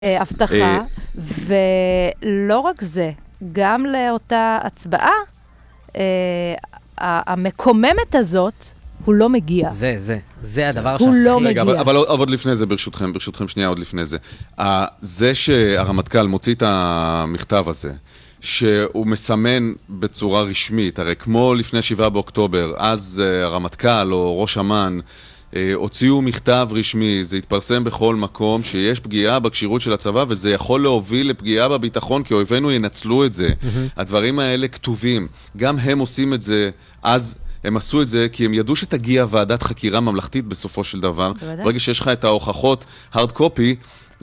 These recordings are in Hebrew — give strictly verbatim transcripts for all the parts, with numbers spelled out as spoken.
הבטחה, ולא רק זה, גם לאותה הצבעה, המקוממת הזאת, הוא לא מגיע. זה, זה, זה הדבר הוא לא מגיע. אבל עוד לפני זה, ברשותכם, ברשותכם שנייה עוד לפני זה. זה שהרמטכ"ל מוציא את המכתב הזה, שהוא מסמן בצורה רשמית, הרי כמו לפני שבעה באוקטובר, אז הרמטכ"ל או ראש אמ"ן, הוציאו מכתב רשמי, זה התפרסם בכל מקום שיש פגיעה בקשירות של הצבא, וזה יכול להוביל לפגיעה בביטחון, כי אויבינו ינצלו את זה. הדברים האלה כתובים. גם הם עושים את זה, אז הם עשו את זה, כי הם ידעו שתגיע ועדת חקירה ממלכתית בסופו של דבר. ברגע שיש לך את ההוכחות, hard copy,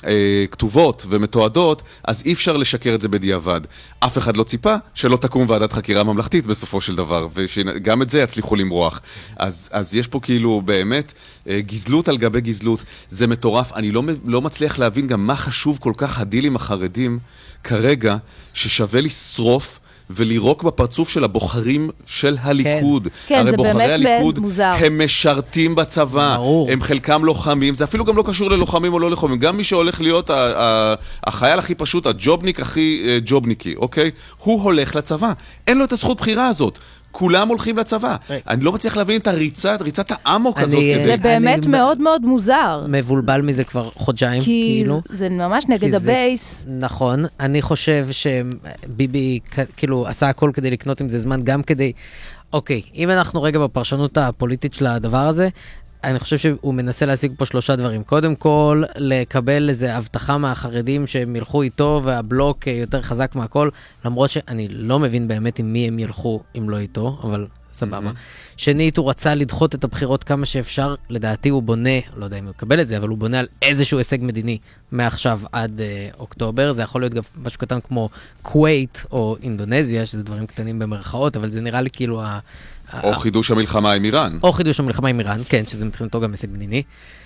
כתובות ומתועדות, אז אי אפשר לשקר את זה בדיעבד. אף אחד לא ציפה שלא תקום ועדת חקירה ממלכתית בסופו של דבר, וגם את זה יצליחו למרוח. אז, אז יש פה כאילו באמת גזלות על גבי גזלות. זה מטורף. אני לא, לא מצליח להבין גם מה חשוב כל כך הדילים החרדים כרגע, ששווה לשרוף ולירוק בפרצוף של הבוחרים של הליכוד. כן, הרי זה בוחרי באמת הליכוד מוזר. הם משרתים בצבא, ברור. הם חלקם לוחמים, זה אפילו גם לא קשור ללוחמים או לא לוחמים, גם מי שהולך להיות החייל הכי פשוט, הג'ובניק הכי ג'ובניקי, אוקיי? הוא הולך לצבא, אין לו את הזכות בחירה הזאת. כולם הולכים לצבא. אני לא מצליח להבין את הריצת, ריצת האמוק הזאת. זה באמת מאוד מאוד מוזר. מבולבל מזה כבר חודשיים, כאילו. זה ממש נגד הבייס. נכון. אני חושב שביבי כאילו עשה הכל כדי לקנות עם זה זמן, גם כדי... אוקיי, אם אנחנו רגע בפרשנות הפוליטית של הדבר הזה, אני חושב שהוא מנסה להשיג פה שלושה דברים. קודם כל, לקבל איזו הבטחה מהחרדים שהם ילכו איתו, והבלוק יותר חזק מהכל, למרות שאני לא מבין באמת עם מי הם ילכו אם לא איתו, אבל סבבה. שנית, הוא רצה לדחות את הבחירות כמה שאפשר, לדעתי הוא בונה, לא יודע אם הוא יקבל את זה, אבל הוא בונה על איזשהו הישג מדיני מעכשיו עד אה, אוקטובר. זה יכול להיות גם משהו קטן כמו כווית או אינדונזיה, שזה דברים קטנים במרכאות, אבל זה נראה לי כאילו ה... או חידוש המלחמה עם איראן. או חידוש המלחמה עם איראן, כן, שזה מבחינתו גם הישג מדיני.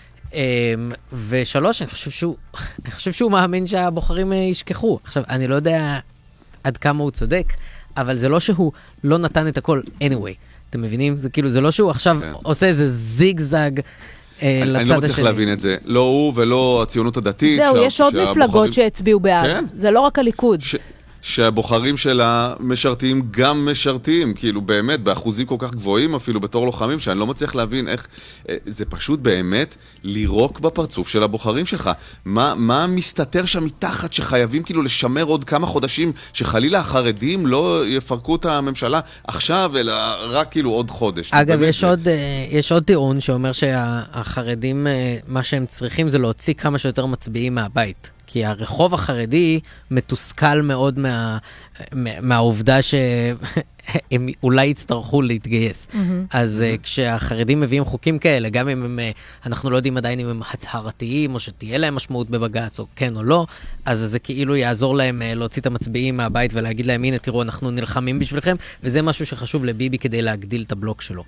ושלוש, אני חושב שהוא, אני חושב שהוא מאמין שהבוחרים ישכחו. עכשיו, אני לא יודע עד כמה הוא צודק, אבל זה לא שהוא לא נתן את הכל anyway. אתם מבינים? זה כאילו, זה לא שהוא עכשיו עושה איזה זיגזג לצד השני. אני לא מצליח להבין את זה. לא הוא ולא הציונות הדתית. זהו, יש עוד מפלגות שהצביעו בעד. זה לא רק הליכוד. שהבוחרים שלה משרתים גם משרתים, כאילו באמת, באחוזים כל כך גבוהים אפילו בתור לוחמים, שאני לא מצליח להבין איך, זה פשוט באמת לירוק בפרצוף של הבוחרים שלך. מה, מה מסתתר שם מתחת שחייבים כאילו לשמר עוד כמה חודשים, שחלילה החרדים לא יפרקו את הממשלה עכשיו, אלא רק כאילו עוד חודש. אגב, יש, זה... עוד, יש עוד טיעון שאומר שהחרדים, מה שהם צריכים זה להוציא כמה שיותר מצביעים מהבית. כי הרחוב החרדי מתוסכל מאוד מה, מהעובדה שהם אולי יצטרכו להתגייס. Mm-hmm. אז mm-hmm. כשהחרדים מביאים חוקים כאלה, גם אם הם, אנחנו לא יודעים עדיין אם הם הצהרתיים, או שתהיה להם משמעות בבג"ץ, או כן או לא, אז זה כאילו יעזור להם להוציא את המצביעים מהבית ולהגיד להם, הנה תראו, אנחנו נלחמים בשבילכם, וזה משהו שחשוב לביבי כדי להגדיל את הבלוק שלו.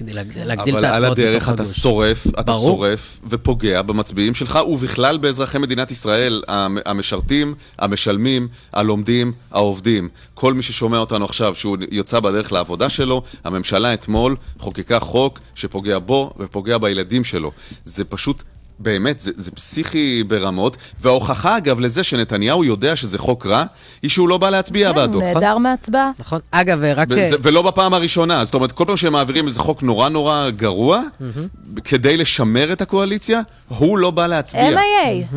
אבל על הדרך אתה שורף, אתה שורף ופוגע במצביעים שלך, ובכלל באזרחי מדינת ישראל, המשרתים, המשלמים, הלומדים, העובדים. כל מי ששומע אותנו עכשיו, שהוא יוצא בדרך לעבודה שלו, הממשלה אתמול חוקקה חוק שפוגע בו ופוגע בילדים שלו. זה פשוט... באמת, זה, זה פסיכי ברמות, וההוכחה אגב לזה שנתניהו יודע שזה חוק רע, היא שהוא לא בא להצביע בעדו. הוא נהדר מהצבעה. נכון. אגב, רק... וזה, ולא בפעם הראשונה, זאת אומרת, כל פעם שהם מעבירים איזה חוק נורא נורא גרוע, כדי לשמר את הקואליציה, הוא לא בא להצביע. אם איי איי.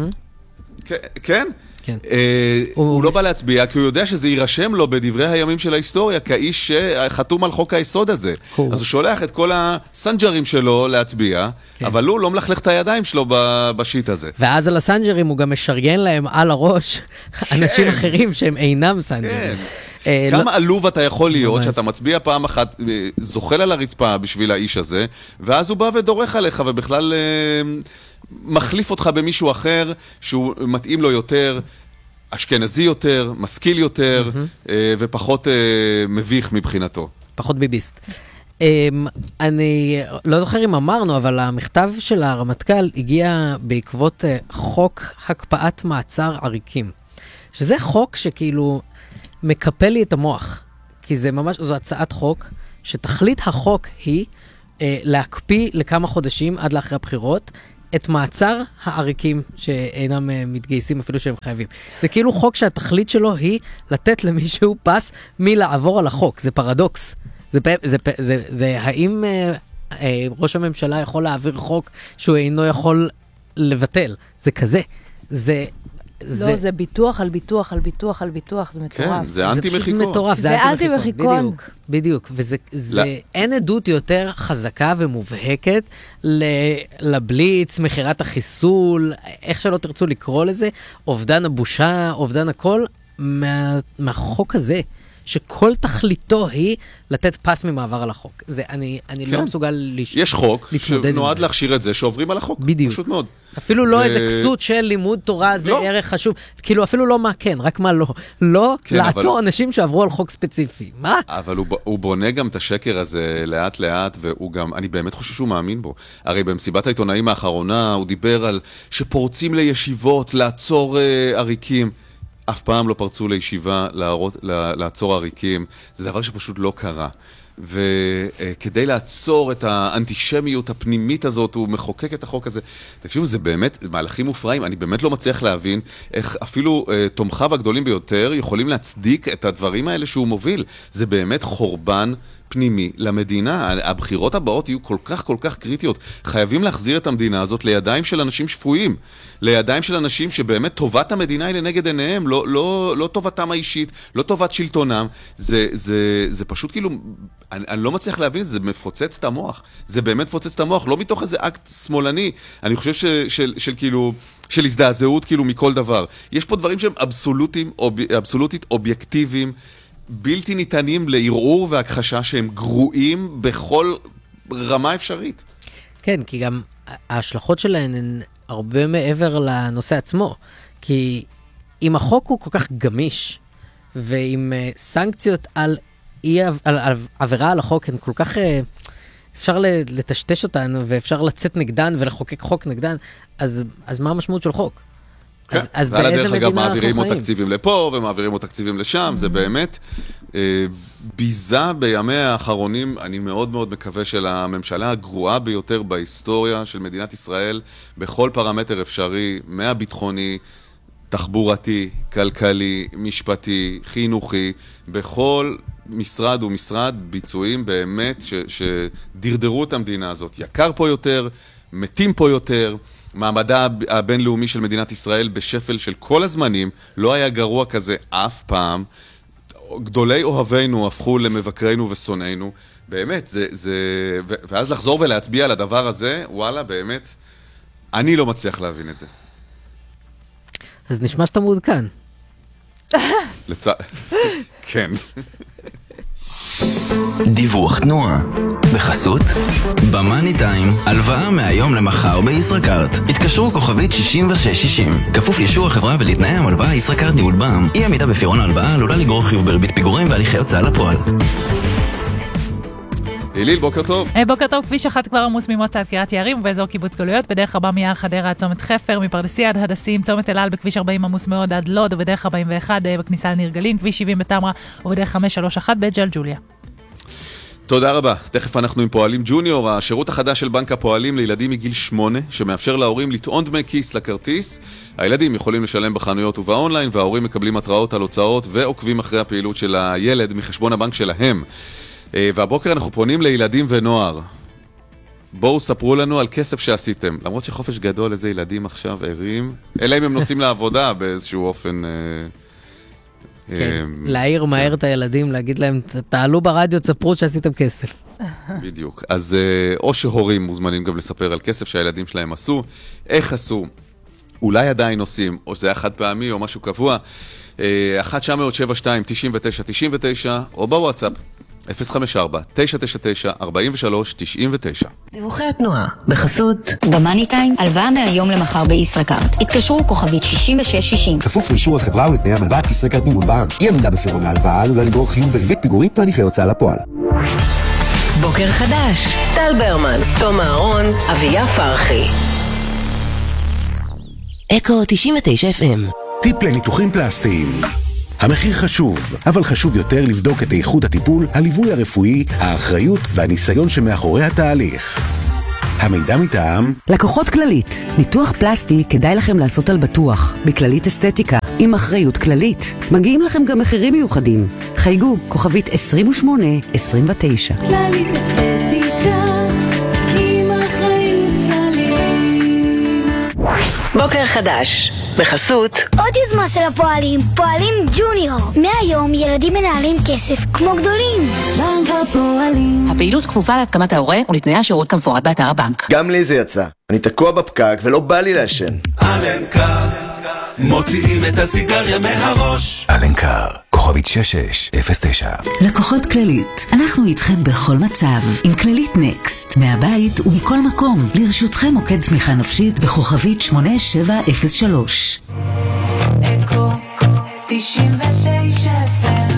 כן? כן. הוא לא בא להצביע, כי הוא יודע שזה יירשם לו בדברי הימים של ההיסטוריה, כאיש שחתום על חוק היסוד הזה. אז הוא שולח את כל הסנג'רים שלו להצביע, אבל הוא לא מלכלך את הידיים שלו בשיט הזה. ואז על הסנג'רים הוא גם משריין להם על הראש אנשים אחרים שהם אינם סנג'רים. כמה עלוב אתה יכול להיות שאתה מצביע פעם אחת, זוחל על הרצפה בשביל האיש הזה, ואז הוא בא ודורך עליך ובכלל... מחליף אותך במישהו אחר שהוא מתאים לו יותר, אשכנזי יותר, משכיל יותר, mm-hmm. ופחות מביך מבחינתו. פחות ביביסט. אני לא זוכר אם אמרנו, אבל המכתב של הרמטכ"ל הגיע בעקבות חוק הקפאת מעצר עריקים. שזה חוק שכאילו מקפל לי את המוח. כי זה ממש, זו הצעת חוק, שתכלית החוק היא להקפיא לכמה חודשים עד לאחרי הבחירות, את מעצר העריקים שאינם מתגייסים אפילו שהם חייבים. זה כאילו חוק שהתכלית שלו היא לתת למישהו פס מלעבור על החוק. זה פרדוקס. זה, זה, זה, זה, זה האם אה, אה, ראש הממשלה יכול להעביר חוק שהוא אינו יכול לבטל? זה כזה. זה... לא, זה... זה ביטוח על ביטוח על ביטוח על ביטוח, זה מטורף. כן, זה אנטי מחיקון. זה פשוט מטורף, זה, זה אנטי מחיקון. בדיוק, בדיוק. וזה, זה, אין עדות יותר חזקה ומובהקת לבליץ, מחירת החיסול, איך שלא תרצו לקרוא לזה, אובדן הבושה, אובדן הכל, מה, מהחוק הזה. שכל תכליתו היא לתת פס ממעבר על החוק. זה, אני, אני כן. לא מסוגל לש... יש חוק שנועד להכשיר את זה שעוברים על החוק. בדיוק. פשוט מאוד. אפילו לא ו... איזה כסות של לימוד תורה, זה לא. ערך חשוב. כאילו אפילו לא מה כן, רק מה לא. לא כן, לעצור אבל... אנשים שעברו על חוק ספציפי. מה? אבל הוא, הוא בונה גם את השקר הזה לאט לאט, והוא גם, אני באמת חושב שהוא מאמין בו. הרי במסיבת העיתונאים האחרונה הוא דיבר על שפורצים לישיבות, לעצור uh, עריקים. אף פעם לא פרצו לישיבה לערות, לעצור עריקים. זה דבר שפשוט לא קרה. וכדי לעצור את האנטישמיות הפנימית הזאת, הוא מחוקק את החוק הזה. תקשיבו, זה באמת מהלכים מופרעים. אני באמת לא מצליח להבין איך אפילו תומכיו הגדולים ביותר יכולים להצדיק את הדברים האלה שהוא מוביל. זה באמת חורבן פנימי למדינה. הבחירות הבאות יהיו כל כך כל כך קריטיות. חייבים להחזיר את המדינה הזאת לידיים של אנשים שפויים. לידיים של אנשים שבאמת טובת המדינה היא לנגד עיניהם, לא, לא, לא טובתם האישית, לא טובת שלטונם. זה, זה, זה פשוט כאילו, אני, אני לא מצליח להבין, זה מפוצץ את המוח. זה באמת מפוצץ את המוח, לא מתוך איזה אקט שמאלני. אני חושב ש, של, של כאילו, של הזדעזעות כאילו מכל דבר. יש פה דברים שהם אבסולוטיים, אוב, אבסולוטית אובייקטיביים, בלתי ניתנים לערעור והכחשה שהם גרועים בכל רמה אפשרית. כן, כי גם ההשלכות שלהן הן הרבה מעבר לנושא עצמו. כי אם החוק הוא כל כך גמיש, ועם סנקציות על, אי, על, על עבירה על החוק, הן כל כך, אפשר לטשטש אותן, ואפשר לצאת נגדן ולחוקק חוק נגדן, אז, אז מה המשמעות של חוק? כן, אז, אז ועל הדרך אגב מעבירים עוד תקציבים לפה ומעבירים עוד תקציבים לשם, זה באמת אה, ביזה בימי האחרונים, אני מאוד מאוד מקווה של הממשלה הגרועה ביותר בהיסטוריה של מדינת ישראל, בכל פרמטר אפשרי, מהביטחוני, תחבורתי, כלכלי, משפטי, חינוכי, בכל משרד ומשרד ביצועים באמת ש, שדרדרו את המדינה הזאת. יקר פה יותר, מתים פה יותר, מעמדה הבינלאומי של מדינת ישראל בשפל של כל הזמנים, לא היה גרוע כזה אף פעם. גדולי אוהבינו הפכו למבקרינו ושונאינו. באמת, זה, זה... ואז לחזור ולהצביע על הדבר הזה, וואלה, באמת, אני לא מצליח להבין את זה. אז נשמע שאתה מעודכן. לצ... כן. דיווח תנועה בחסות במאני טיים, הלוואה מהיום למחר בישראכרט. התקשרו כוכבית שישים ושש שישים, כפוף לאישור החברה ולתנאי המלוואה. ישראכרט ניהול בע"מ. אי עמידה בפירעון ההלוואה עלולה לגרור חיוב בריבית פיגורים והליכי הוצאה לפועל. היליל, בוקר טוב. בוקר טוב. כביש אחד כבר עמוס ממוצא עד קריית יערים ובאזור קיבוץ גלויות, בדרך ארבע מיער חדרה עד צומת חפר, מפרדסיה עד הדסים, צומת אל על בכביש ארבעים עמוס מאוד עד לוד, ובדרך ארבעים ואחת בכניסה לניר גלים, כביש שבעים בתמרה, ובדרך חמש שלוש אחת בג'לג'וליה. תודה רבה. תכף אנחנו עם פועלים ג'וניור, השירות החדש של בנק הפועלים לילדים מגיל שמונה, שמאפשר להורים לטעון דמי כיס לכרטיס. הילדים יכולים לשלם בחנויות ובאונליין, וההורים מקבלים התראות על הוצאות ועוקבים אחרי הפעילות של הילד מחשבון הבנק שלהם. והבוקר אנחנו פונים לילדים ונוער. בואו ספרו לנו על כסף שעשיתם. למרות שחופש גדול, איזה ילדים עכשיו ערים, אלא אם הם נוסעים לעבודה באיזשהו אופן... כן, להעיר מהר את הילדים, להגיד להם, תעלו ברדיו, תספרו שעשיתם כסף. בדיוק. אז או שהורים מוזמנים גם לספר על כסף שהילדים שלהם עשו, איך עשו, אולי עדיין עושים, או שזה היה חד פעמי או משהו קבוע, אחת תשע אפס שבע שתיים תשעים ותשע תשעים ותשע, או בוואטסאפ, אפס חמש ארבע תשע תשע תשע ארבעים ושלוש תשעים ותשע. דיווחי התנועה בחסות במאני טיים, הלוואה מהיום למחר בישראכרט. התקשרו כוכבית שישים ושש שישים. כפוף לאישור החברה ולתנאי המלוואה. ישראכרט ניהול בע"מ. אי עמידה בפירעון ההלוואה עלולה לגרור חיוב בריבית פיגורים והליכי הוצאה לפועל. בוקר חדש, טל ברמן, תום אהרון, אביה פרחי. אקו תשעים ותשע אף אם. טיפ לניתוחים פלסטיים. המחיר חשוב, אבל חשוב יותר לבדוק את איכות הטיפול, הליווי הרפואי, האחריות והניסיון שמאחורי התהליך. המידע מטעם לקוחות כללית. ניתוח פלסטי כדאי לכם לעשות על בטוח. בכללית אסתטיקה, עם אחריות כללית. מגיעים לכם גם מחירים מיוחדים. חייגו, כוכבית עשרים ושמונה עשרים ותשע. כללית אסתטיקה, עם אחריות כללית. בוקר חדש. בחסות עוד יוזמה של הפועלים, פועלים ג'וניור. מהיום ילדים מנהלים כסף כמו גדולים. בנק הפועלים. הפעילות כפופה להתקמת ההורה ולתנאי השירות כמפורט באתר הבנק. גם לי זה יצא. אני תקוע בפקק ולא בא לי לעשן. אלנקר, מוציאים את הסיגריה מהראש. אלנקר, כוכבית שש שש אפס תשע. לקוחות כללית, אנחנו איתכם בכל מצב. עם כללית נקסט, מהבית ומכל מקום. לרשותכם מוקד תמיכה נפשית בכוכבית שמונה שבע אפס שלוש. אקו תשעים ותשע אף אם.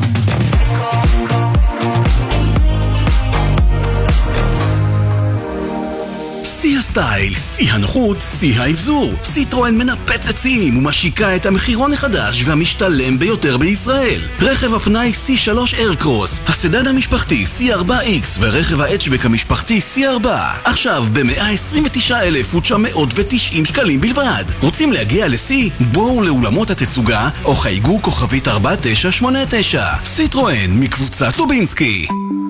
שיא הסטייל, שיא הנוחות, שיא האבזור. סיטרואן מנפצת שיאים ומשיקה את המחירון החדש והמשתלם ביותר בישראל. רכב הפנאי סי שלוש איירקרוס, הסדן המשפחתי סי ארבע איקס ורכב ההאצ'בק המשפחתי סי ארבע. עכשיו ב-מאה עשרים ותשעה אלף ותשע מאות ותשעים שקלים בלבד. רוצים להגיע לסי? בואו לאולמות התצוגה או חייגו כוכבית ארבע תשע שמונה תשע. סיטרואן מקבוצת לובינסקי.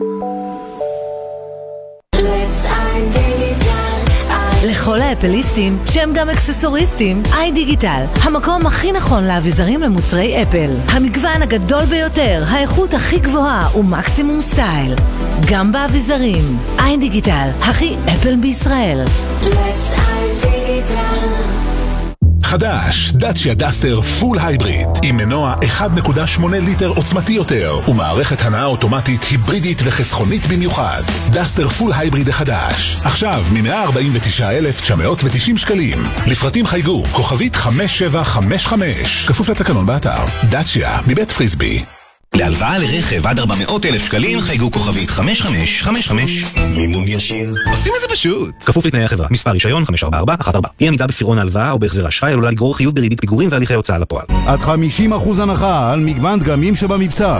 לכל האפליסטים, שהם גם אקססוריסטים, איי דיגיטל, המקום הכי נכון לאביזרים למוצרי אפל. המגוון הגדול ביותר, האיכות הכי גבוהה ומקסימום סטייל. גם באביזרים, איי דיגיטל, הכי אפל בישראל. Let's איי דיגיטל. חדש, דאצ'יה דסטר פול הייבריד עם מנוע אחד נקודה שמונה ליטר עוצמתי יותר ומערכת הנעה אוטומטית היברידית וחסכונית במיוחד. דסטר פול הייבריד החדש עכשיו מ-מאה ארבעים ותשעה אלף תשע מאות ותשעים שקלים. לפרטים חייגו כוכבית חמש שבע חמש חמש, כפוף לתקנון באתר. דאצ'יה מבית פריסבי. להלוואה לרכב עד ארבע מאות אלף שקלים חייגו כוכבית חמש חמש חמש חמש. מימון ישיר. עושים את זה פשוט. כפוף לתנאי החברה. מספר רישיון חמש ארבע ארבע אחת ארבע. אי עמידה בפירעון ההלוואה או בהחזר אשראי עלולה לגרור חיוב בריבית פיגורים והליכי הוצאה לפועל. עד חמישים אחוז הנחה על מגוון דגמים שבמבצע.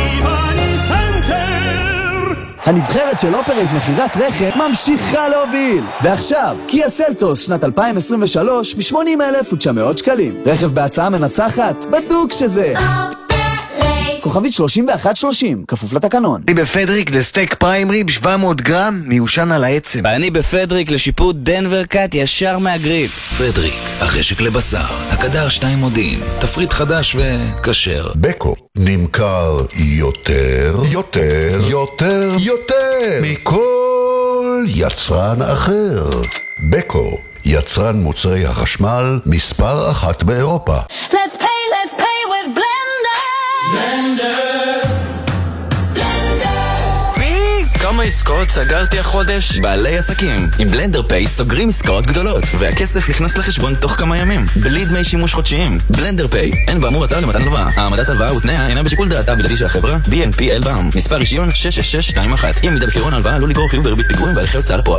הנבחרת של אופרייט מחירת רכב ממשיכה להוביל. ועכשיו, קיה סלטוס שנת אלפיים עשרים ושלוש ב-שמונים אלף ותשע מאות שקלים. רכב בהצעה מנצחת, בדוק שזה. כוכבית שלושים ואחת שלושים, כפוף לתקנון. אני בפדריק לסטייק פריים ריב שבע מאות גרם מיושן על העצם. ואני בפדריק לשיפוט דנבר קאט ישר מהגריל. פדריק, החשק לבשר, הקדר שתיים מודיעין, תפריט חדש וכשר. בקו נמכר יותר, יותר, יותר, יותר מכל יצרן אחר. בקו, יצרן מוצרי החשמל מספר אחת באירופה. Let's pay, let's pay with Blender. בלנדר, בלנדר. מי? כמה עסקאות סגרתי החודש? בעלי עסקים. עם בלנדר פיי סוגרים עסקאות גדולות, והכסף נכנס לחשבון תוך כמה ימים, בלי דמי שימוש חודשיים. בלנדר פיי, אין באמור הצעה למתן הלוואה. העמדת הלוואה ותנאיה אינה בשיקול דעתה בלעדי של החברה, בי אן פי אל בע"מ. מספר רישיון שש שש שש שתיים אחת. אי עמידה בפירעון ההלוואה עלול לגרור חיוב בריבית פיגורים והליכי הוצאה לפועל.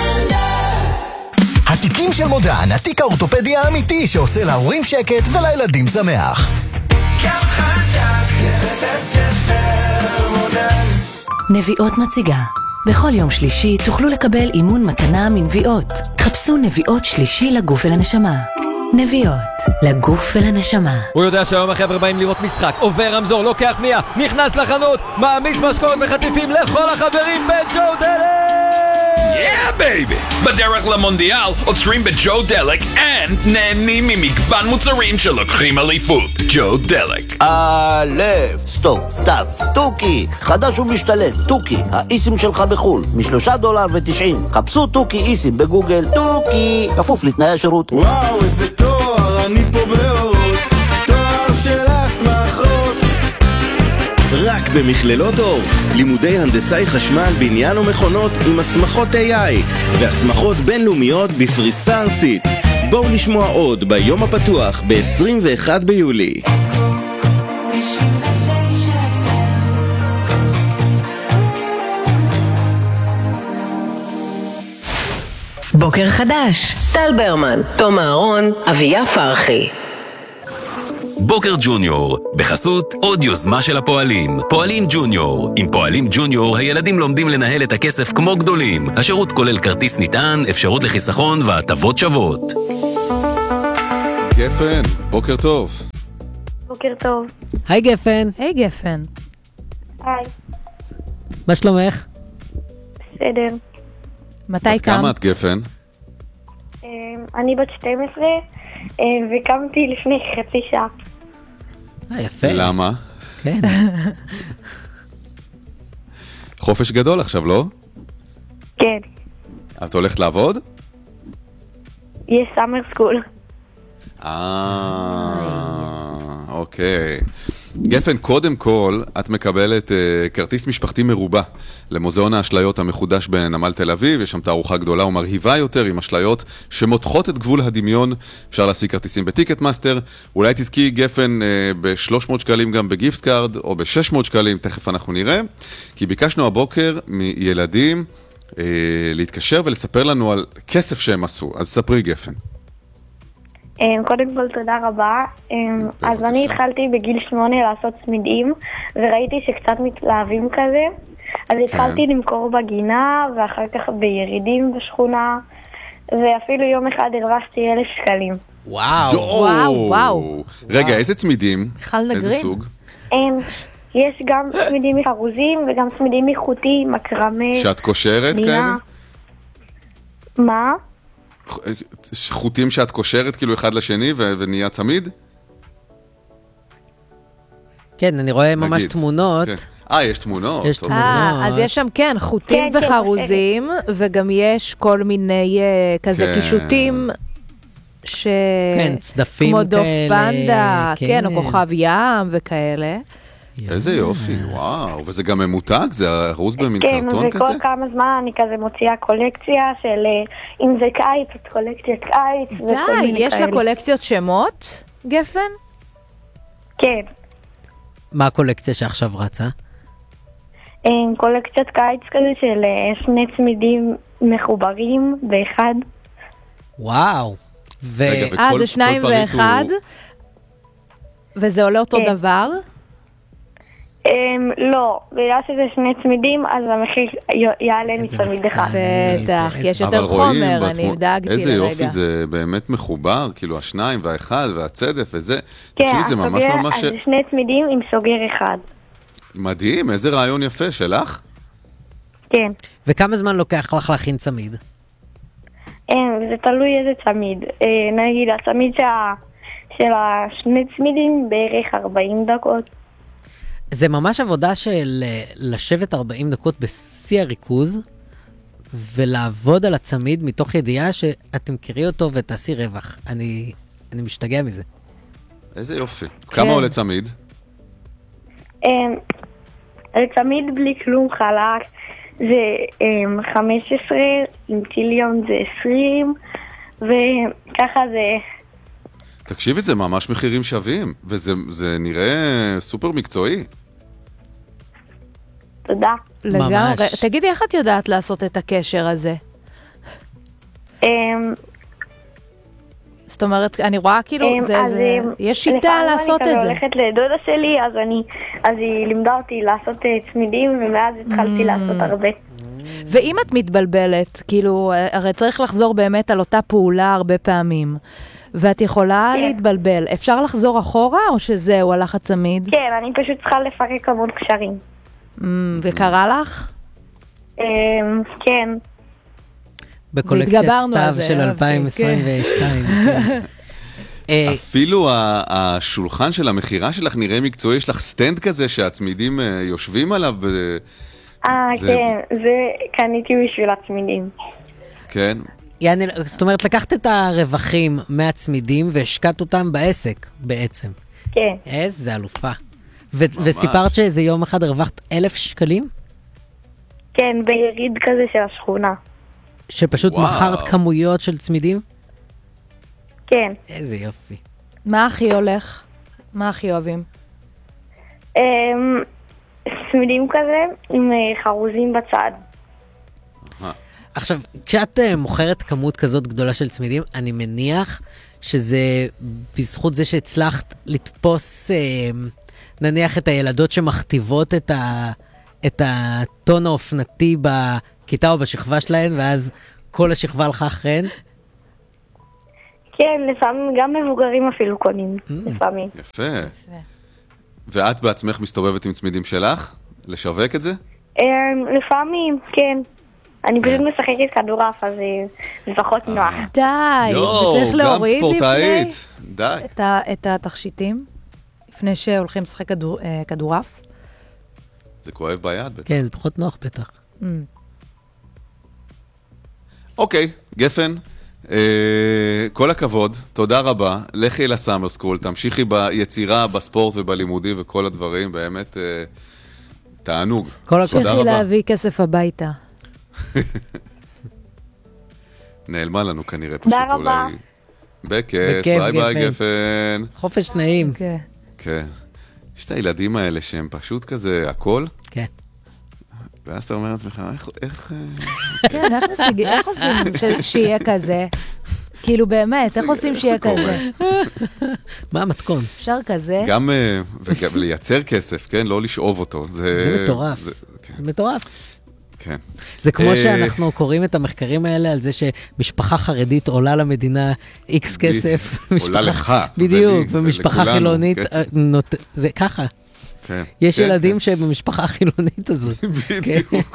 התיקים של מודן, התיק האורתופדי האמיתי שעושה להורים שקט ולילדים שמח. גם חזק לבית הספר מודן. נביאות מציגה. בכל יום שלישי תוכלו לקבל אימון מתנה מנביאות. חפשו נביאות שלישי לגוף ולנשמה. נביאות, לגוף ולנשמה. הוא יודע שהיום החבר'ה באים לראות משחק, עובר רמזור, לוקח פנייה, נכנס לחנות, מעמיש משקאות וחטיפים לכל החברים בג'ו דלק! Yeah, baby! בדרך למונדיאל עוצרים בג'ו דלק and נהנים ממגוון מוצרים שלוקחים אליפות. ג'ו דלק. א', סטופ, תף, טוקי, חדש ומשתלם, טוקי, האיסים שלך בחול, משלושה דולר ותשעים. חפשו טוקי איסים בגוגל, טוקי, כפוף לתנאי השירות. וואו, איזה תואר, אני פה באורות, תואר של הסמכות. רק במכללות אור, לימודי הנדסאי חשמל, בניין ומכונות עם הסמכות איי איי והסמכות בינלאומיות בפריסה ארצית. בואו לשמוע עוד ביום הפתוח ב-עשרים ואחד ביולי. בוקר חדש, טל ברמן, תום אהרון, אביה פרחי. בוקר ג'וניור, בחסות עוד יוזמה של הפועלים. פועלים ג'וניור. עם פועלים ג'וניור הילדים לומדים לנהל את הכסף כמו גדולים. השירות כולל כרטיס נטען, אפשרות לחיסכון והטבות שוות. גפן, בוקר טוב. בוקר טוב. היי גפן. היי גפן. היי. מה שלומך? בסדר. מתי קמת? כמה את גפן? אני בת שתים עשרה וקמתי לפני חצי שעה. אה, יפה. למה? כן. חופש גדול עכשיו, לא? כן. את הולכת לעבוד? יש סאמר סקול. אה, אוקיי. גפן, קודם כל, את מקבלת uh, כרטיס משפחתי מרובה למוזיאון האשליות המחודש בנמל תל אביב. יש שם תערוכה גדולה ומרהיבה יותר עם אשליות שמותחות את גבול הדמיון. אפשר להשיג כרטיסים בטיקט מאסטר. אולי תזכי גפן uh, ב-שלוש מאות שקלים גם בגיפט קארד, או ב-שש מאות שקלים, תכף אנחנו נראה. כי ביקשנו הבוקר מילדים uh, להתקשר ולספר לנו על כסף שהם עשו. אז ספרי גפן. קודם כל תודה רבה. אז אני התחלתי בגיל שמונה לעשות צמידים, וראיתי שקצת מתלהבים כזה, אז התחלתי למכור בגינה ואחר כך בירידים בשכונה, ואפילו יום אחד הרווחתי אלף שקלים. וואו. וואו, וואו. רגע, איזה צמידים? איזה סוג? יש גם צמידים מחרוזים וגם צמידים איכותי, מקרמה. שאת קושרת כאלה? מה? חוטים שאת קושרת כאילו אחד לשני ו- ונהיה צמיד? כן, אני רואה ממש תמונות. אה, יש תמונות. יש תמונות. אה, אז יש שם כן, חוטים וחרוזים, וגם יש כל מיני כזה קישוטים ש... כן, צדפים כמו דוף כאלה. פנדה, כן, או כוכב ים וכאלה. איזה יופי, וואו, וזה גם ממותג? זה ארוז במין קרטון כזה? כן, וכל כמה זמן אני כזה מוציאה קולקציה של אם זה קיץ, אז קולקציית קיץ. די, יש לה קולקציות שמות, גפן? כן. מה הקולקציה שעכשיו רצה? קולקציית קיץ כזה של שני צמידים מחוברים באחד. וואו. אה, זה שניים ואחד? וזה עולה אותו דבר? לא, בגלל שזה שני צמידים, אז המחיר יעלה מצמיד אחד. בטח, יש יותר חומר, אני דאגתי לרגע. איזה יופי, זה באמת מחובר, כאילו השניים והאחד והצדף וזה. כן, אז זה שני צמידים עם סוגר אחד. מדהים, איזה רעיון יפה, שלך? כן. וכמה זמן לוקח לך להכין צמיד? זה תלוי איזה צמיד. נגיד, הצמיד של השני צמידים בערך ארבעים דקות. זה ממש עבודה של לשבת ארבעים דקות בשיא הריכוז, ולעבוד על הצמיד מתוך ידיעה שאתם מכירי אותו ותעשי רווח. אני, אני משתגע מזה. איזה יופי. כמה עולה צמיד? צמיד בלי כלום חלק זה חמש עשרה, עם טיליון זה עשרים, וככה זה... תקשיבי, זה ממש מחירים שווים, וזה זה נראה סופר מקצועי. תודה. לגמרי. תגידי, איך את יודעת לעשות את הקשר הזה? זאת אומרת, אני רואה כאילו, יש שיטה לעשות את זה. אני הולכת לדודה שלי, אז היא לימדה אותי לעשות צמידים, ומאז התחלתי לעשות הרבה. ואם את מתבלבלת, כאילו, הרי צריך לחזור באמת על אותה פעולה הרבה פעמים. ואת יכולה להתבלבל. אפשר לחזור אחורה, או שזהו, הלך הצמיד? כן, אני פשוט צריכה לפרק המון קשרים. וקרה לך? כן. בקולקציית סתיו של אלפיים עשרים ושתיים. אפילו השולחן של המחירה שלך נראה מקצועי, יש לך סטנד כזה שהצמידים יושבים עליו. אה, כן, זה קניתי בשביל הצמידים. כן. יעני, זאת אומרת, לקחת את הרווחים מהצמידים והשקעת אותם בעסק, בעצם. כן. איזה אלופה. ו- וסיפרת שאיזה יום אחד הרווחת אלף שקלים? כן, ביריד כזה של השכונה. שפשוט וואו. מכרת כמויות של צמידים? כן. איזה יופי. מה הכי הולך? מה הכי אוהבים? צמידים כזה עם חרוזים בצד. עכשיו, כשאת uh, מוכרת כמות כזאת גדולה של צמידים, אני מניח שזה בזכות זה שהצלחת לתפוס, נניח את הילדות שמכתיבות את, ה, את הטון האופנתי בכיתה או בשכבה שלהן, ואז כל השכבה הלכה אחריהן? כן, לפעמים גם מבוגרים אפילו קונים, לפעמים. יפה. ואת בעצמך מסתובבת עם צמידים שלך? לשווק את זה? לפעמים, כן. אני פשוט משחקת כדורעף, אז זה פחות נוח. די, וצריך להוריד לפני די. את התכשיטים, לפני שהולכים לשחק כדורעף. זה כואב ביד בטח. כן, זה פחות נוח בטח. אוקיי, גפן, כל הכבוד, תודה רבה, לכי לסאמר סקול, תמשיכי ביצירה, בספורט ובלימודים וכל הדברים, באמת תענוג. כל הכבוד. תמשיכי להביא כסף הביתה. נעלמה לנו כנראה פשוט אולי. תודה רבה. בכיף, ביי ביי גפן. חופש נעים. כן. יש את הילדים האלה שהם פשוט כזה הכל. כן. ואז אתה אומר לעצמך, איך... כן, איך עושים שיהיה כזה? כאילו באמת, איך עושים שיהיה כזה? מה המתכון? אפשר כזה? גם לייצר כסף, כן? לא לשאוב אותו. זה מטורף. זה מטורף. כן. זה כמו שאנחנו קוראים את המחקרים האלה על זה שמשפחה חרדית עולה למדינה איקס כסף. עולה לך. בדיוק, ומשפחה חילונית, זה ככה. יש ילדים שבמשפחה החילונית הזאת. בדיוק.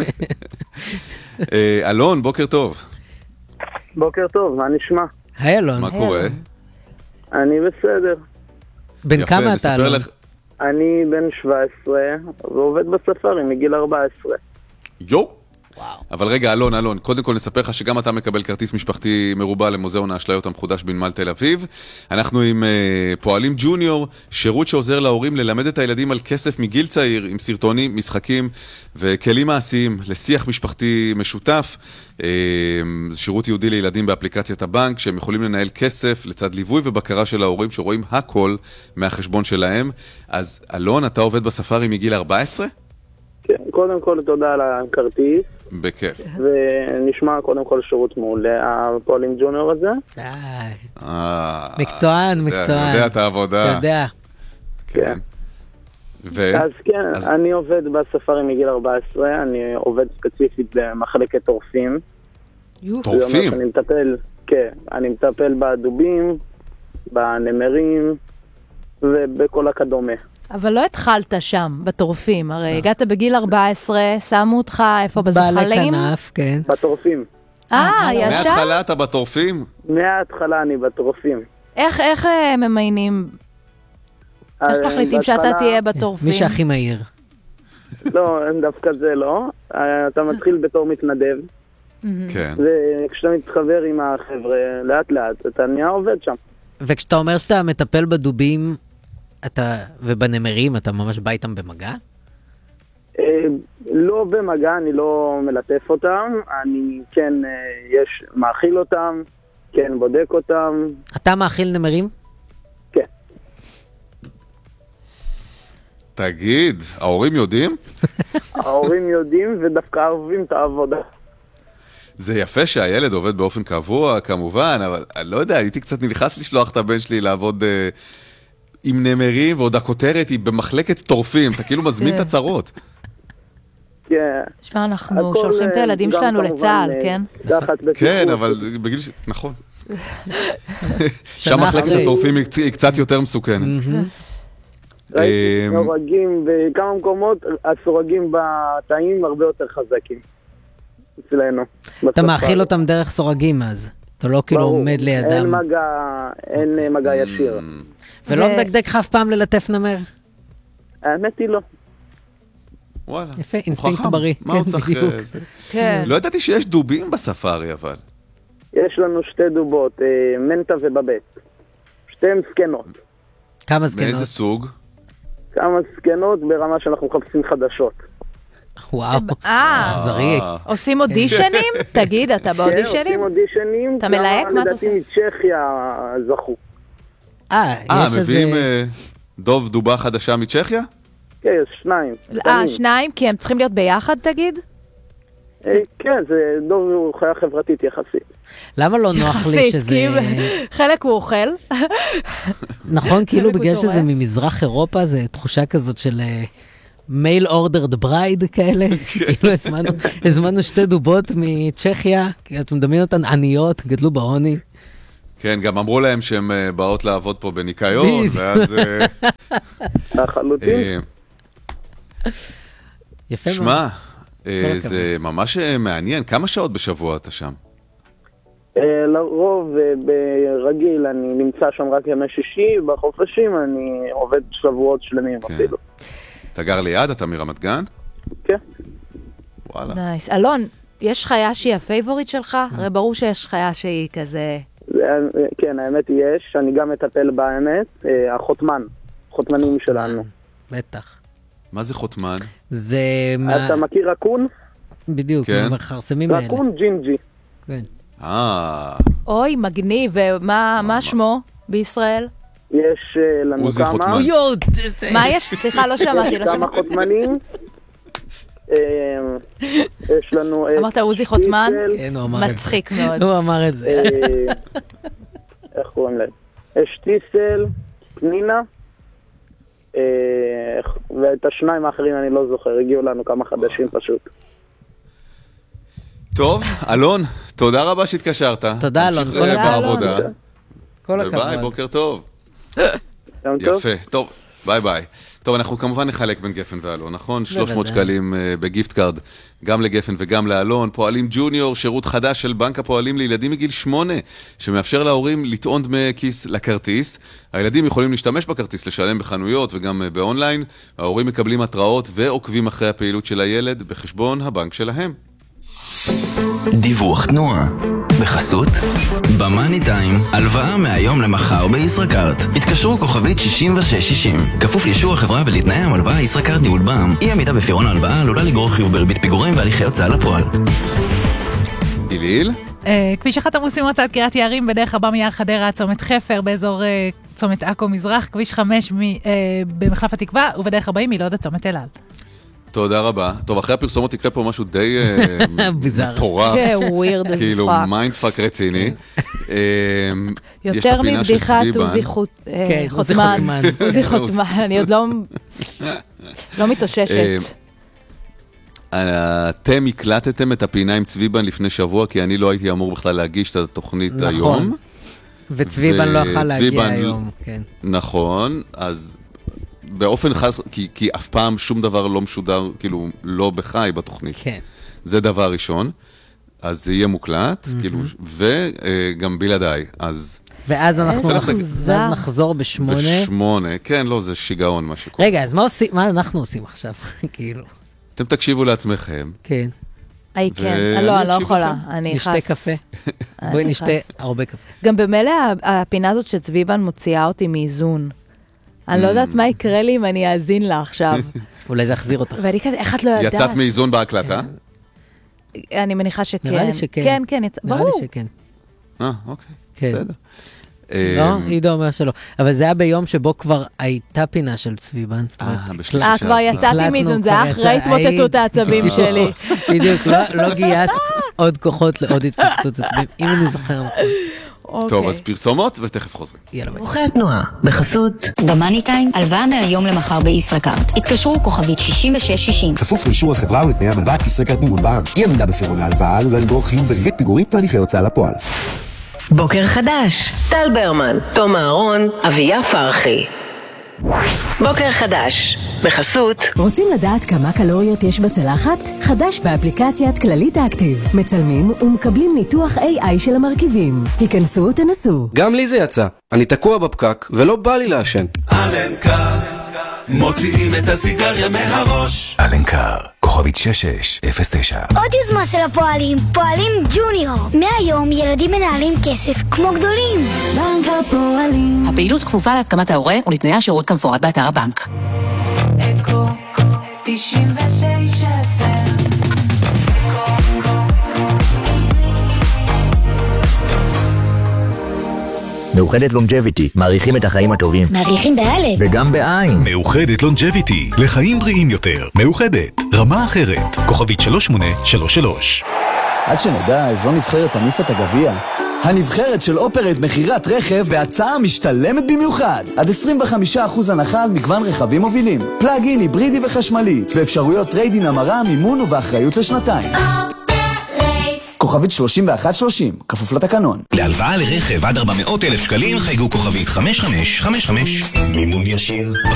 אלון, בוקר טוב. בוקר טוב, מה נשמע? היי אלון. מה קורה? אני בסדר. בן כמה אתה אלון? אני בן שבע עשרה ועובד בספארי מגיל ארבע עשרה. יו! אבל רגע, אלון, אלון, קודם כל נספר לך שגם אתה מקבל כרטיס משפחתי מרובע למוזיאון האשליות המחודש בנמל תל אביב. אנחנו עם uh, פועלים ג'וניור, שירות שעוזר להורים ללמד את הילדים על כסף מגיל צעיר, עם סרטונים, משחקים וכלים מעשיים לשיח משפחתי משותף. Uh, שירות יהודי לילדים באפליקציית הבנק, שהם יכולים לנהל כסף לצד ליווי ובקרה של ההורים שרואים הכל מהחשבון שלהם. אז אלון, אתה עובד בספארי מגיל ארבע עשרה? כן, קודם כל תודה על הכרטיס. בכיף. ונשמע קודם כל שירות מעולה, הפועלים ג'וניור הזה. מקצוען, מקצוען. יודע את העבודה. יודע. כן. אז כן, אני עובד בספארי מגיל ארבע עשרה, אני עובד ספציפית במחלקת טורפים. טורפים? אני מטפל, כן, אני מטפל בדובים, בנמרים ובכל הקדומה. אבל לא התחלת שם, בטורפים. הרי הגעת בגיל ארבע עשרה, שמו אותך איפה בזוחלים? בעלי כנף, כן. בטורפים. אה, ישר? מההתחלה אתה בטורפים? מההתחלה אני בטורפים. איך, איך ממיינים? איך תחליטים שאתה תהיה בטורפים? מי שהכי מהיר. לא, דווקא זה לא. אתה מתחיל בתור מתנדב. כן. וכשאתה מתחבר עם החבר'ה, לאט לאט, אתה נהיה עובד שם. וכשאתה אומר שאתה מטפל בדובים, אתה, ובנמרים, אתה ממש בא איתם במגע? לא במגע, אני לא מלטף אותם, אני כן, יש, מאכיל אותם, כן, בודק אותם. אתה מאכיל נמרים? כן. תגיד, ההורים יודעים? ההורים יודעים ודווקא אוהבים את העבודה. זה יפה שהילד עובד באופן קבוע, כמובן, אבל אני לא יודע, הייתי קצת נלחץ לשלוח את הבן שלי לעבוד עם נמרים, ועוד הכותרת היא במחלקת טורפים, אתה כאילו מזמין את הצרות. כן. תשמע, אנחנו שולחים את הילדים שלנו לצה"ל, כן? כן, אבל בגיל ש... נכון. שם מחלקת הטורפים היא קצת יותר מסוכנת. ראיתי סורגים, בכמה מקומות הסורגים בתאים הרבה יותר חזקים אצלנו. אתה מאכיל אותם דרך סורגים אז, אתה לא כאילו עומד לידם. אין מגע, אין מגע ישיר. ולא מדקדק לך אף פעם ללטף נמר? האמת היא לא. וואלה. יפה, אינסטינקט בריא. מה עוד צריך? לא ידעתי שיש דובים בספארי אבל. יש לנו שתי דובות, מנטה ובבט. שתיהן סקנות. כמה סקנות? מאיזה סוג? כמה סקנות ברמה שאנחנו מחפשים חדשות. וואו. אה, זריק. עושים אודישנים? תגיד, אתה באודישנים? כן, עושים אודישנים. אתה מלהק? מה אתה עושה? לדעתי מצ'כיה זכו. אה, יש איזה... מביאים דוב דובה חדשה מצ'כיה? כן, יש שניים. אה, שניים? כי הם צריכים להיות ביחד, תגיד? כן, זה דוב הוא חיה חברתית יחסית. למה לא נוח לי שזה... חלק הוא אוכל. נכון, כאילו בגלל שזה ממזרח אירופה, זה תחושה כזאת של מייל אורדרד ברייד כאלה. כאילו הזמנו שתי דובות מצ'כיה, כי אתם מדמיין אותן עניות, גדלו בעוני. כן, גם אמרו להם שהן באות לעבוד פה בניקיון, ואז... החלוטין. יפה מאוד. שמע, זה ממש מעניין. כמה שעות בשבוע אתה שם? לרוב, ברגיל, אני נמצא שם רק ימי שישי, בחופשים אני עובד שבועות שלמים אפילו. אתה גר ליד? אתה מרמת גן? כן. וואלה. נייס. אלון, יש חיה שהיא הפייבוריט שלך? הרי ברור שיש חיה שהיא כזה... כן, האמת יש. אני גם מטפל באמת. החותמן. חותמנים שלנו. בטח. מה זה חותמן? זה... אתה מכיר רקון? בדיוק, מחרסמים האלה. רקון ג'ינג'י. כן. אה... אוי, מגניב. ומה שמו בישראל? יש לנו עוזי כמה... חותמן. מה יש? סליחה, לא שמעתי. יש כמה חותמנים. יש לנו... אמרת עוזי חותמן? כן, הוא אמר את זה. מצחיק מאוד. הוא אמר את זה. איך קוראים להם? יש טיסל, פנינה, ואת השניים האחרים אני לא זוכר, הגיעו לנו כמה חדשים פשוט. טוב, אלון, תודה רבה שהתקשרת. תודה אלון, כל הכבוד. כל הכבוד. ביי, בוקר טוב. יפה, טוב, ביי ביי. טוב, אנחנו כמובן נחלק בין גפן ואלון, נכון? שלוש מאות שקלים בגיפט קארד, גם לגפן וגם לאלון. פועלים ג'וניור, שירות חדש של בנק הפועלים לילדים מגיל שמונה, שמאפשר להורים לטעון דמי כיס לכרטיס. הילדים יכולים להשתמש בכרטיס, לשלם בחנויות וגם באונליין. ההורים מקבלים התראות ועוקבים אחרי הפעילות של הילד בחשבון הבנק שלהם. דיווח תנועה בחסות במאני טיים, הלוואה מהיום למחר בישראכרט. התקשרו כוכבית שישים ושש שישים. כפוף לאישור החברה ולתנאי המלוואה. ישראכרט ניהול בע"מ. אי עמידה בפירעון ההלוואה עלולה לגרור חיוב בריבית פיגורים והליכי הוצאה לפועל. איליל? כביש אחת עמוסים רצת קריית יערים בדרך הבא מיער חדרה, צומת חפר באזור צומת עכו מזרח, כביש חמש במחלף התקווה ובדרך הבאים מלוד עד צומת אלעל. תודה רבה. טוב, אחרי הפרסומות יקרה פה משהו די מטורף. כן, ווירד אז כאילו מיינדפאק רציני. יותר מבדיחת עוזי חותמן. עוזי חותמן, אני עוד לא מתאוששת. אתם הקלטתם את הפינה עם צביבן לפני שבוע, כי אני לא הייתי אמור בכלל להגיש את התוכנית היום. נכון. וצביבן לא יכול להגיע היום, כן. נכון, אז... באופן חס... כי, כי אף פעם שום דבר לא משודר, כאילו, לא בחי בתוכנית. כן. זה דבר ראשון. אז זה יהיה מוקלט, mm-hmm. כאילו, וגם בלעדיי, אז... ואז אנחנו ואז נחזור בשמונה. בשמונה, כן, לא, זה שיגעון מה שקורה. רגע, אז מה, עושים, מה אנחנו עושים עכשיו? כאילו. אתם תקשיבו לעצמכם. כן. איי, כן. לא, אני לא יכולה. נשתה קפה. בואי נשתה הרבה קפה. גם במילא הפינה הזאת שצביבן מוציאה אותי מאיזון. אני לא יודעת מה יקרה לי אם אני אאזין לה עכשיו. אולי זה יחזיר אותך. ואני כזה, איך את לא יודעת? יצאת מאיזון בהקלטה? אני מניחה שכן. נראה לי שכן. כן, כן, ברור. נראה לי שכן. אה, אוקיי, בסדר. לא, עידו אומר שלא. אבל זה היה ביום שבו כבר הייתה פינה של צביבן. אה, כבר יצאתי מאיזון, זה היה אחרי התמוטטות העצבים שלי. בדיוק, לא גייסת עוד כוחות לעוד התמוטטות עצבים, אם אני זוכר נכון. טוב, אז פרסומות ותכף חוזרים. דיווחי התנועה בחסות במאני טיים, הלוואה מהיום למחר בישראכרט. התקשרו כוכבית שישים ושש שישים. כפוף לאישור החברה ולתנאי המלוואה. ישראכרט ניהול בע"מ. אי עמידה בפירעון ההלוואה עלולה לגרור חיוב בריבית פיגורים והליכי הוצאה לפועל. בוקר חדש, טל ברמן, תום אהרון, אביה פרחי. בוקר חדש, בחסות. רוצים לדעת כמה קלוריות יש בצלחת? חדש באפליקציית כללית אקטיב. מצלמים ומקבלים ניתוח איי איי של המרכיבים. היכנסו ותנסו. גם לי זה יצא. אני תקוע בפקק ולא בא לי לעשן. אלנקר, מוציאים את הסיגריה מהראש. אלנקר, כוכבית שש שש אפס תשע. עוד יוזמה של הפועלים, פועלים ג'וניור. מהיום ילדים מנהלים כסף כמו גדולים. בנק הפועלים. הפעילות כפופה להתקמת ההורה ולתנאי השירות כמפורט באתר הבנק. אקו תשעים ותשע אף אם. מאוחדת לונג'ביטי, מעריכים את החיים הטובים. מעריכים באלף. וגם בעין. מאוחדת לונג'ביטי, לחיים בריאים יותר. מאוחדת, רמה אחרת. כוכבית שלוש שמונה שלוש שלוש. עד שנדע איזו נבחרת תניף את הגביע. הנבחרת של אופרט מחירת רכב בהצעה משתלמת במיוחד. עד עשרים וחמישה אחוז הנחה על מגוון רכבים מובילים. פלאג-אין, היברידי וחשמלי. ואפשרויות טריידין המרה, מימון ובאחריות לשנתיים. כוכבית שלושים ואחת שלושים, כפוף לתקנון. להלוואה לרכב עד ארבע מאות אלף שקלים חייגו כוכבית חמש חמש חמש חמש. מימון ישיר.